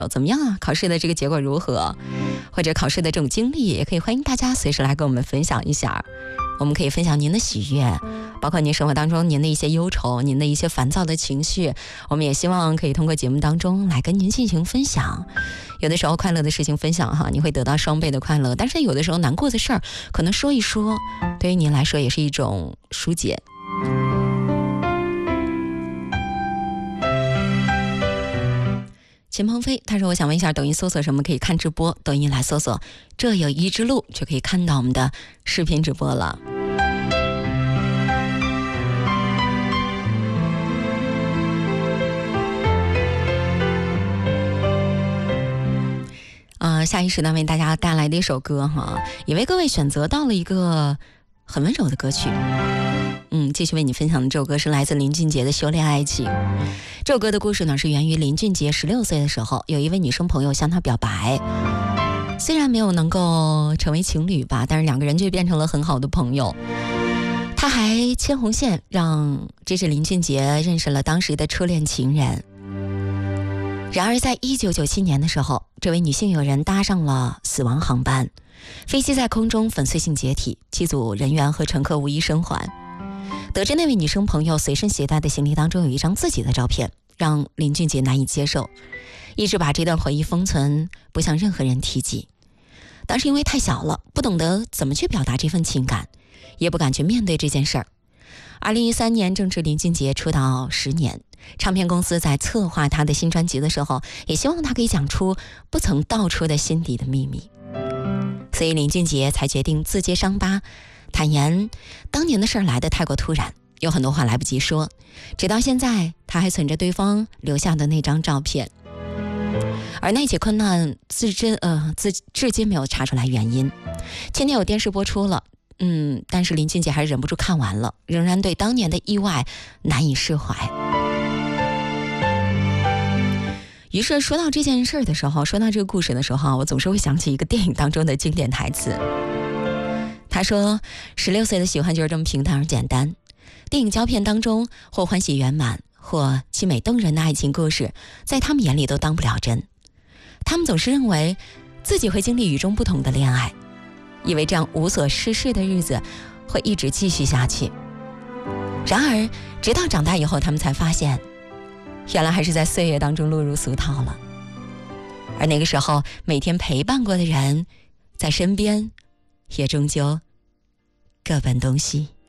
怎么样啊？考试的这个结果如何？或者考试的这种经历，也可以欢迎大家随时来跟我们分享一下。我们可以分享您的喜悦，包括您生活当中您的一些忧愁，您的一些烦躁的情绪，我们也希望可以通过节目当中来跟您进行分享。有的时候快乐的事情分享哈，你会得到双倍的快乐，但是有的时候难过的事儿可能说一说，对于您来说也是一种疏解。秦鹏飞他说，我想问一下，抖音搜索什么可以看直播？抖音来搜索这有一之路，就可以看到我们的视频直播了。下一时段为大家带来的一首歌哈，也为各位选择到了一个很温柔的歌曲。继续为你分享的这首歌是来自林俊杰的《修炼爱情》。这首歌的故事呢，是源于林俊杰16岁的时候，有一位女生朋友向他表白，虽然没有能够成为情侣吧，但是两个人就变成了很好的朋友。他还牵红线，让这是林俊杰认识了当时的初恋情人。然而在1997年的时候，这位女性友人搭上了死亡航班，飞机在空中粉碎性解体，机组人员和乘客无一生还。得知那位女生朋友随身携带的行李当中有一张自己的照片，让林俊杰难以接受，一直把这段回忆封存，不向任何人提及。当时因为太小了，不懂得怎么去表达这份情感，也不敢去面对这件事儿。2013年正值林俊杰出道10年，唱片公司在策划他的新专辑的时候，也希望他可以讲出不曾道出的心底的秘密，所以林俊杰才决定自揭伤疤，坦言当年的事儿来得太过突然，有很多话来不及说，直到现在他还存着对方留下的那张照片。而那起困难至今没有查出来原因。前年有电视播出了，但是林俊杰还是忍不住看完了，仍然对当年的意外难以释怀。于是说到这件事的时候，说到这个故事的时候，我总是会想起一个电影当中的经典台词。他说16岁的喜欢就是这么平淡而简单，电影胶片当中或欢喜圆满或凄美动人的爱情故事，在他们眼里都当不了真。他们总是认为自己会经历与众不同的恋爱，以为这样无所事事的日子会一直继续下去。然而直到长大以后，他们才发现原来还是在岁月当中落入俗套了。而那个时候每天陪伴过的人在身边，也终究各奔东西。